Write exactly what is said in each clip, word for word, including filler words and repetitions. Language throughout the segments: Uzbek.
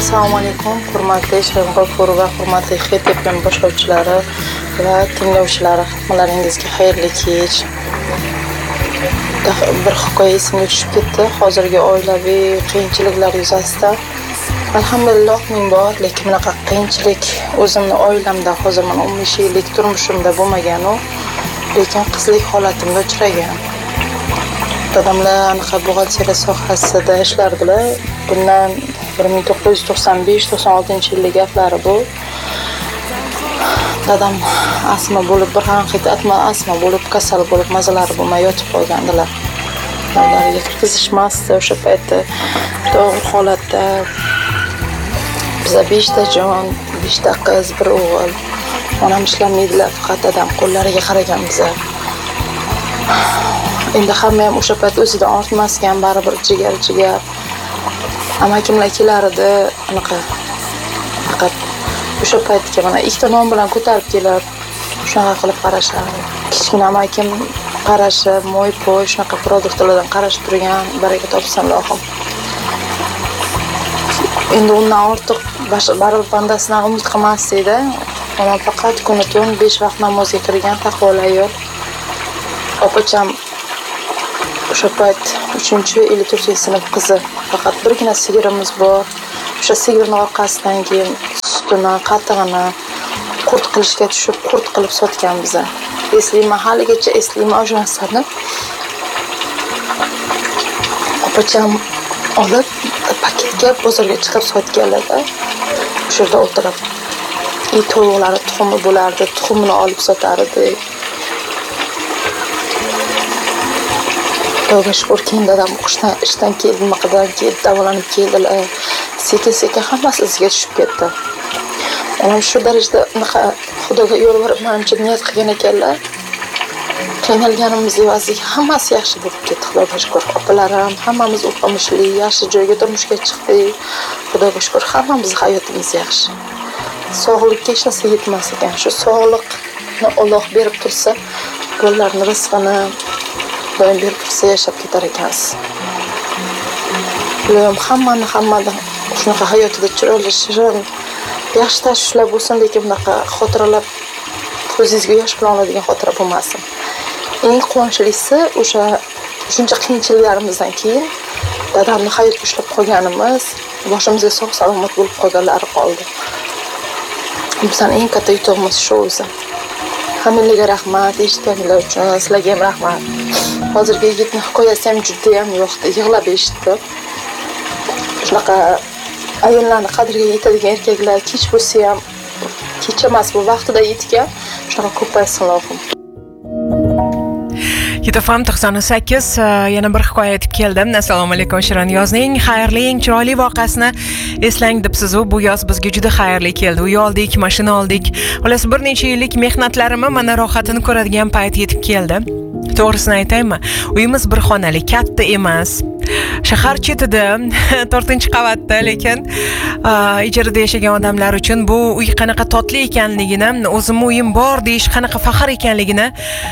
Assalomu alaykum, hurmatli Shirin G'ofur va hurmatli Hit F M boshlovchilari va tinglovchilari, hammalaringizga xayrli kech. Bir hikoya esimga tushib ketdi. Hozirgi oilaviy qiyinchiliklar yuzasidan. Alhamdulillah ming bor, lekin bunaqa qiyinchilik o'zimni oilamda, hozir men o'n besh yillik turmushimda bo'lmagan u, lekin qizlik holatimda uchragan. Dadamlar anaqa buxgalteriya sohasida ishlardilar. Bundan bir ming to'qqiz yuz to'qson besh to'qson oltinchi yillik gaplari bu. Dadam asma bo'lib, bir xanqit atma asma bo'lib, kasal bo'lib, mazalari bo'lmay yotib qolgandilar. Ularga kirgizishmasdi o'sha paytda. Og'ir holatda biza besh ta jon, besh ta qiz, bir o'g'il. Onam ishlamaydilar, faqat dadam qo'llariga qaragan biza. Endi hamma ham o'sha payt o'zidan ortmasgan, baribir jigar-jigar. Amakimlar kelar edi, anaqa faqat o'sha paytga mana ikkita non bilan ko'tarib kelib, shunaqa qilib qarashardi. Kichkina amakim qarashi, mo'y-po'y shunaqa produktlardan qarashib turgan, baraka topsin Allohim. Endi undan ortiq baribir bandasidan umid qilmasdi. Ona faqat kuni-tun besh vaqt namozga kirgan taqvoli ayol. Opacham o'sha payt uchinchi yoki to'rtinchi sinf qizi. Faqat birgina sigirimiz bor. O'sha sigirning orqasidan keyin sutini, qatig'ini qurt qilishga tushib, qurt qilib sotgan biza. Eslayman, haligacha eslayman o'sha narsani. Opacham olib paketga bozorga chiqib sotganlarda o'sha yerda o'tirib, it to'g'lari tuxumi bo'lardi, tuxumini olib sotardi. Tavba shukur, keyin dadam o'qishdan ishdan keldi, maqdan keldi, davolanib keldilar. Sekin-sekin hammasi iziga tushib ketdi. Onam shu darajada unaqa Xudoga yo'l berib, menimcha niyat qilgan ekanlar. Qiynalganimiz evaziga hammasi yaxshi bo'lib ketdi, Xudoga shukur. Opalarim hammamiz o'qimishli, yaxshi joyga turmushga chiqdik. Xudoga shukur, hammamiz hayotimiz yaxshi. Sog'likka hech narsa yetmas ekan. Shu sog'likni Alloh berib tursa, qo'llarni rizqini doim berib tursa yashab ketar ekansiz. Ular hammani hammadan shunaqa hayotida chiroyli, shirin, yaxshi tashvishlar bo'lsin, lekin bunaqa xotiralar ko'zingizga yosh bilan oladigan xotira bo'lmasin. Eng quvonchlisi o'sha shuncha qiyinchiliklarimizdan keyin dadamni hayotga ushlab qolganimiz, boshimizga sog' salomat bo'lib qolganlari qoldi. Bizning eng katta yutug'imiz shu o'zi. Hammaga rahmat, eshitganinglar uchun sizlarga ham rahmat. Hozirgi yigitning hikoyasi ham juda ham yo'qdi, yig'lab eshitdi. Shunaqa ayollarni qadriga yetadigan erkaklar kech bo'lsa ham, kech emas bu vaqtida yetgan, shunaqa ko'paysin Allohim. Yetafam to'qson sakkiz yana bir hikoya aytib keldim. Assalomu alaykum Shirin. Yozning xayrli, eng chiroyli voqeasini eslang debsiz. Bu yoz bizga juda xayrli keldi. Uy oldik, mashina oldik. Xolos bir necha yillik mehnatlarimni mana rohatini ko'radigan payt yetib keldi. To'g'risini aytaymi? Uyimiz bir xonali, katta emas. Shahar chetida, to'rtinchi qavatda, lekin ijarada yashagan odamlar uchun bu uy qanaqa totli ekanligini, o'zimning uyim bor deyish qanaqa faxr ekanligini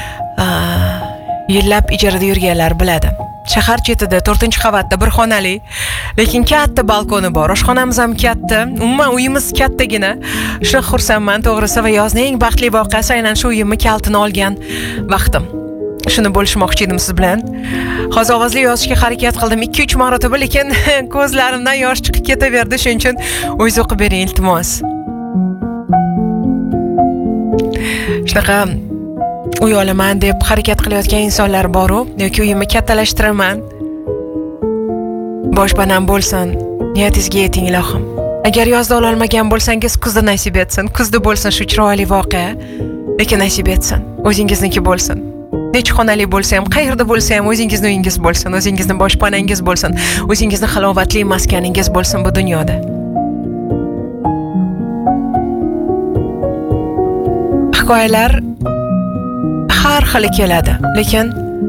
yillab ijarada yurganlar biladi. Shahar chetida, to'rtinchi qavatda bir xonali, lekin katta balkoni bor. Oshxonamiz ham katta, umuman uyimiz kattagina. Shuna xursandman to'g'risi va yozning eng baxtli voqeasi aynan shu uyimni kaltini olgan vaqtim. Shuni bo'lishmoqchi edim siz bilan. Hozir ovozli yozishga harakat qildim ikki uch marotaba, lekin ko'zlarimdan yosh chiqib ketaverdi. Shuning uchun o'zingiz o'qib bering iltimos. Shunaqa uy olaman deb harakat qilayotgan insonlar bor-ku, yoki uyimni kattalashtiraman. Boshpanam bo'lsin, niyatingizga yeting ilohim. Agar yozda ola olmagan bo'lsangiz, kuzda nasib etsin. Kuzda bo'lsin shu chiroyli voqea, lekin nasib etsin. O'zingizniki bo'lsin. Nech xonali bo'lsa ham, qayerda bo'lsa ham o'zingizning uyingiz bo'lsin, o'zingizning boshpanangiz bo'lsin, o'zingizning halovatli maskaningiz bo'lsin bu dunyoda. Hikoyalar har xil keladi, lekin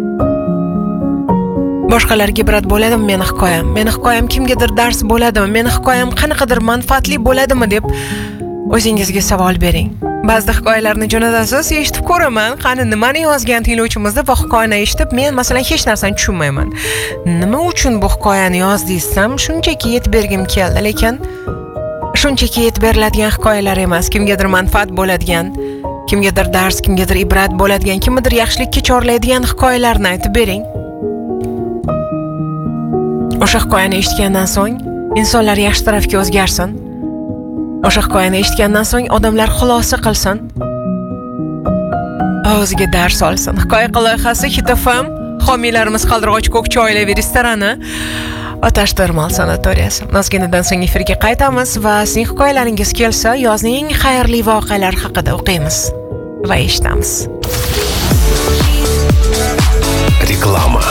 boshqalarga ibrat bo'ladimi meni hikoyam? Meni hikoyam kimgadir dars bo'ladimi? Meni hikoyam qanaqadir manfaatli bo'ladimi deb o'zingizga savol bering. Ba'zi hikoyalarni jo'natasiz, eshitib ko'raman, qani nimani yozgan tinglovchimizda va hikoyani eshitib, men masalan hech narsani tushunmayman. Nima uchun bu hikoyani yozdingizsam, shunchaki yetib bergim keldi, lekin shunchaki aytib beriladigan hikoyalar emas, kimgadir manfaat bo'ladigan, kimgadir dars, kimgadir ibrat bo'ladigan, kimnidir yaxshilikka chorlaydigan hikoyalarni aytib bering. O'sha hikoyani eshitgandan so'ng insonlar yaxshi tarafga o'zgarsin. O'sha hikoyani eshitgandan so'ng odamlar xulosa qilsin. O'ziga dars olsin. Hikoya loyihasi Hit F M, homiylarimiz Qaldirg'och Ko'kcha oilaviy restorani, Otash Termal sanatoriyasi. Ozginadan so'ng efirga qaytamiz va sizning hikoyalaringiz kelsa, yozning xayrli voqealari haqida o'qiymiz va eshitamiz. Reklama.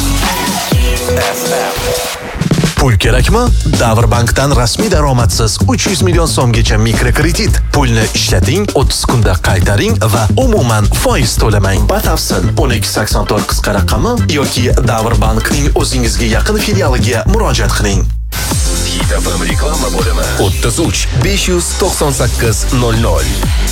Pul kerakmi? Davrbankdan rasmiy daromadsiz uch yuz million so'mgacha mikrokredit. Pulni ishlating, o'ttiz kunda qaytaring va umuman foiz to'lamang. Batafsil o'n ikki sakson to'rt qisqa raqami yoki Davrbankning o'zingizga yaqin filialiga murojaat qiling. Hit F M reklama bo'limi o'ttiz uch besh yuz to'qson sakkiz nol nol.